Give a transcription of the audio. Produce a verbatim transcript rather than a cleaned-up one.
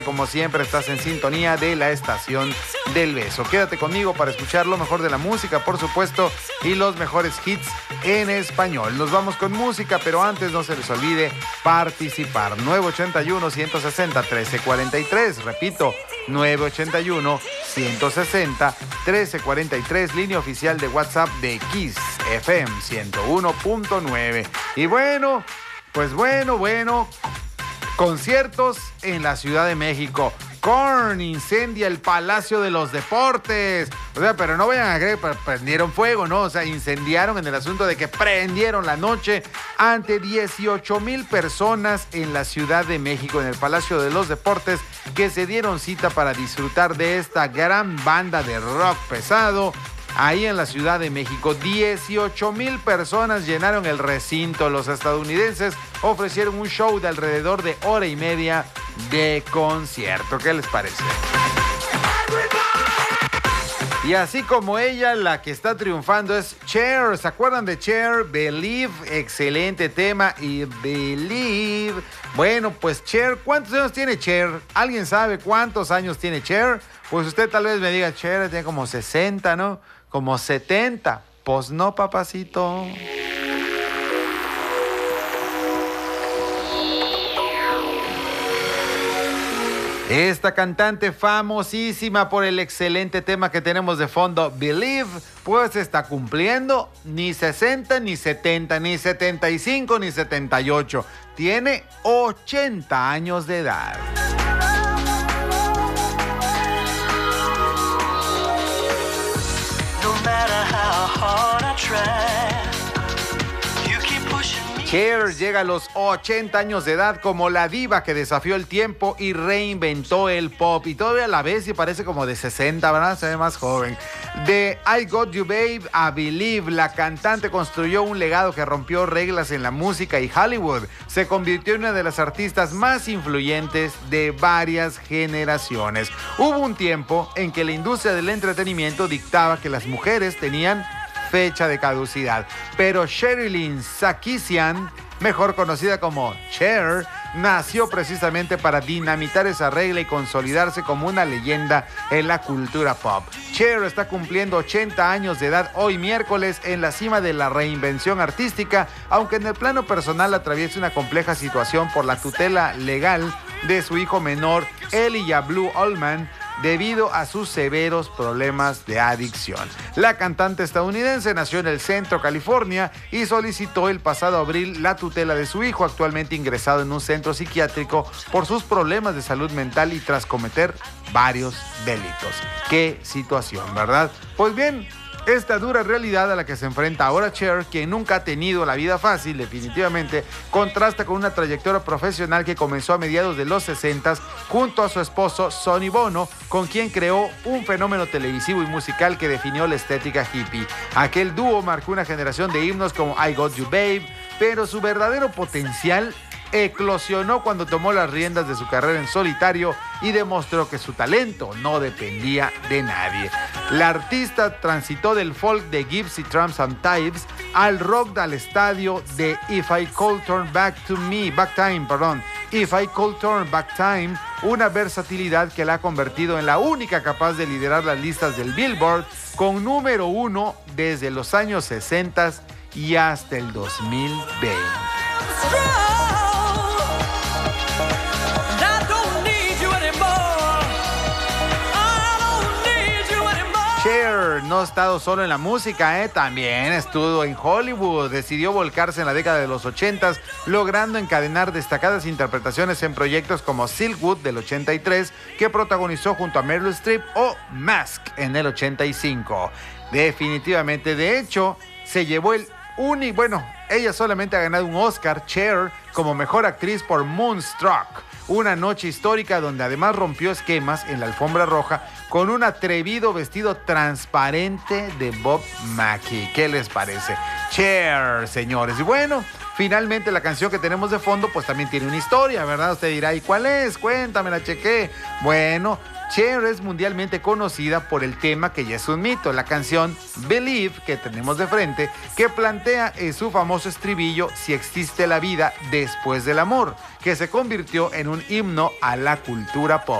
Como siempre, estás en sintonía de la estación del beso. Quédate conmigo para escuchar lo mejor de la música, por supuesto, y los mejores hits en español. Nos vamos con música, pero antes no se les olvide participar. nueve ochenta y uno, ciento sesenta, trece cuarenta y tres. Repito, nueve ochenta y uno, ciento sesenta, trece cuarenta y tres, línea oficial de WhatsApp de Kiss F M ciento uno punto nueve. Y bueno, pues bueno, bueno... conciertos en la Ciudad de México. Korn incendia el Palacio de los Deportes. O sea, pero no vayan a creer, prendieron fuego, ¿no? O sea, incendiaron en el asunto de que prendieron la noche ante dieciocho mil personas en la Ciudad de México, en el Palacio de los Deportes, que se dieron cita para disfrutar de esta gran banda de rock pesado. Ahí en la Ciudad de México, dieciocho mil personas llenaron el recinto. Los estadounidenses ofrecieron un show de alrededor de hora y media de concierto. ¿Qué les parece? Y así como ella, la que está triunfando es Cher. ¿Se acuerdan de Cher? Believe, excelente tema. Y Believe. Bueno, pues Cher, ¿cuántos años tiene Cher? ¿Alguien sabe cuántos años tiene Cher? Pues usted tal vez me diga, Cher tiene como sesenta, ¿no? Como setenta. Pues no, papacito. Esta cantante famosísima por el excelente tema que tenemos de fondo, Believe, pues está cumpliendo ni sesenta, ni setenta, ni setenta y cinco, ni setenta y ocho. Tiene ochenta años de edad. Cher llega a los ochenta años de edad como la diva que desafió el tiempo y reinventó el pop. Y todavía la ves y parece como de sesenta, ¿verdad? Se ve más joven. De I Got You Babe a Believe, la cantante construyó un legado que rompió reglas en la música y Hollywood. Se convirtió en una de las artistas más influyentes de varias generaciones. Hubo un tiempo en que la industria del entretenimiento dictaba que las mujeres tenían fecha de caducidad, pero Sherilyn Sarkisian, mejor conocida como Cher, nació precisamente para dinamitar esa regla y consolidarse como una leyenda en la cultura pop. Cher está cumpliendo ochenta años de edad hoy miércoles en la cima de la reinvención artística, aunque en el plano personal atraviesa una compleja situación por la tutela legal de su hijo menor, Elijah Blue Allman, debido a sus severos problemas de adicción. La cantante estadounidense nació en el Centro, California, y solicitó el pasado abril la tutela de su hijo, actualmente ingresado en un centro psiquiátrico por sus problemas de salud mental y tras cometer varios delitos. ¡Qué situación!, ¿verdad? Pues bien, esta dura realidad a la que se enfrenta ahora Cher, quien nunca ha tenido la vida fácil, definitivamente, contrasta con una trayectoria profesional que comenzó a mediados de los sesenta junto a su esposo Sonny Bono, con quien creó un fenómeno televisivo y musical que definió la estética hippie. Aquel dúo marcó una generación de himnos como I Got You Babe, pero su verdadero potencial eclosionó cuando tomó las riendas de su carrera en solitario y demostró que su talento no dependía de nadie. La artista transitó del folk de Gypsy Tramps and Types al rock del estadio de If I Could Turn Back to Me, Back Time, perdón, If I Could Turn Back Time, una versatilidad que la ha convertido en la única capaz de liderar las listas del Billboard con número uno desde los años sesenta y hasta el dos mil veinte. Cher no ha estado solo en la música, ¿eh? También estuvo en Hollywood. Decidió volcarse en la década de los ochentas, logrando encadenar destacadas interpretaciones en proyectos como Silkwood del ochenta y tres, que protagonizó junto a Meryl Streep, o Mask en el ochenta y cinco. Definitivamente, de hecho, se llevó el único... Bueno, ella solamente ha ganado un Oscar, Cher, como mejor actriz por Moonstruck, una noche histórica donde además rompió esquemas en la alfombra roja con un atrevido vestido transparente de Bob Mackie. ¿Qué les parece? Cher, señores. Y bueno, finalmente la canción que tenemos de fondo pues también tiene una historia, ¿verdad? Usted dirá, ¿y cuál es? Cuéntame, la chequé. Bueno, Cher es mundialmente conocida por el tema que ya es un mito, la canción Believe, que tenemos de frente, que plantea en su famoso estribillo si existe la vida después del amor, que se convirtió en un himno a la cultura pop.